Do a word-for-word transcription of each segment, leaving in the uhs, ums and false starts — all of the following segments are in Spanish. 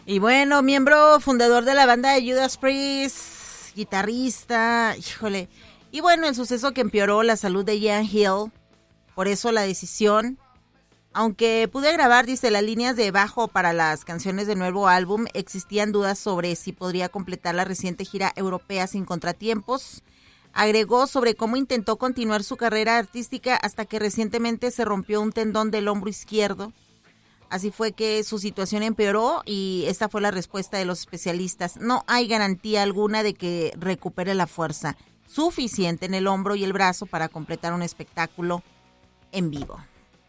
Y bueno, miembro fundador de la banda de Judas Priest, guitarrista, híjole. Y bueno, el suceso que empeoró la salud de Ian Hill, por eso la decisión. Aunque pude grabar, dice, las líneas de bajo para las canciones del nuevo álbum, existían dudas sobre si podría completar la reciente gira europea sin contratiempos. Agregó sobre cómo intentó continuar su carrera artística hasta que recientemente se rompió un tendón del hombro izquierdo. Así fue que su situación empeoró y esta fue la respuesta de los especialistas. No hay garantía alguna de que recupere la fuerza suficiente en el hombro y el brazo para completar un espectáculo en vivo.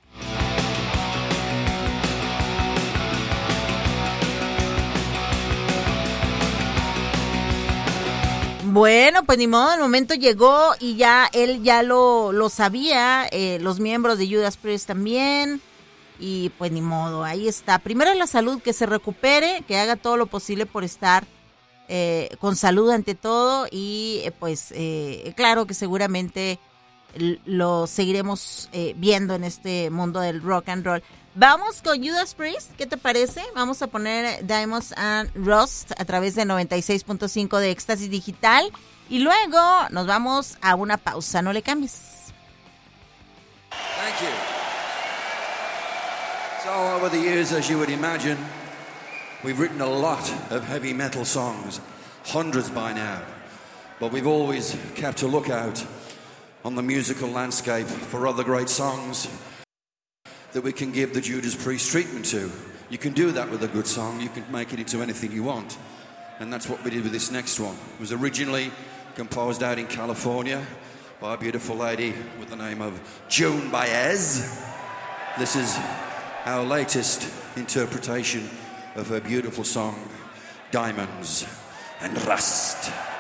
Bueno, pues ni modo, el momento llegó y ya él ya lo, lo sabía, eh, los miembros de Judas Priest también, y pues ni modo, ahí está. Primero la salud, que se recupere, que haga todo lo posible por estar eh, con salud ante todo, y eh, pues eh, claro que seguramente lo seguiremos eh, viendo en este mundo del rock and roll. Vamos con Judas Priest, ¿qué te parece? Vamos a poner Diamonds and Rust a través de noventa y seis punto cinco de Éxtasis Digital y luego nos vamos a una pausa, no le cambies. Thank you. So over the years, as you would imagine, we've written a lot of heavy metal songs, hundreds by now, but we've always kept a lookout on the musical landscape for other great songs that we can give the Judas Priest treatment to. You can do that with a good song. You can make it into anything you want. And that's what we did with this next one. It was originally composed out in California by a beautiful lady with the name of Joan Baez. This is our latest interpretation of her beautiful song, Diamonds and Rust.